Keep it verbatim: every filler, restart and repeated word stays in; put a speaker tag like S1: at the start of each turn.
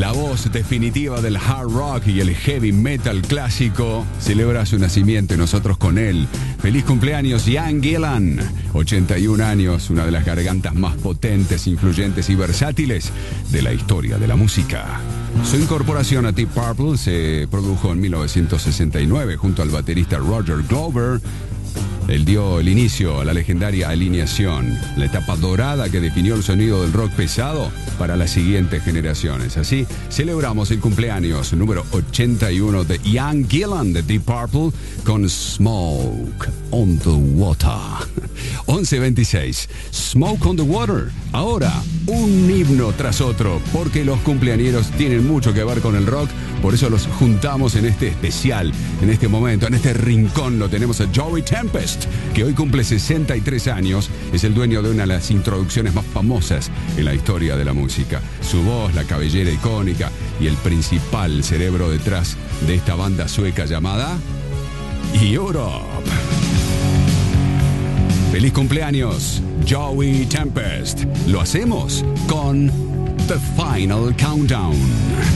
S1: La voz definitiva del hard rock y el heavy metal clásico celebra su nacimiento y nosotros con él. Feliz cumpleaños, Ian Gillan. ochenta y un años, una de las gargantas más potentes, influyentes y versátiles de la historia de la música. Su incorporación a Deep Purple se produjo en mil novecientos sesenta y nueve junto al baterista Roger Glover. Él dio el inicio a la legendaria alineación, la etapa dorada que definió el sonido del rock pesado para las siguientes generaciones. Así, celebramos el cumpleaños número ochenta y uno de Ian Gillan de Deep Purple con Smoke on the Water. once veintiséis, Smoke on the Water. Ahora, un himno tras otro, porque los cumpleañeros tienen mucho que ver con el rock, por eso los juntamos en este especial, en este momento, en este rincón. Lo tenemos a Joey Tempest, que hoy cumple sesenta y tres años, es el dueño de una de las introducciones más famosas en la historia de la música. Su voz, la cabellera icónica y el principal cerebro detrás de esta banda sueca llamada Europe. ¡Feliz cumpleaños, Joey Tempest! Lo hacemos con The Final Countdown.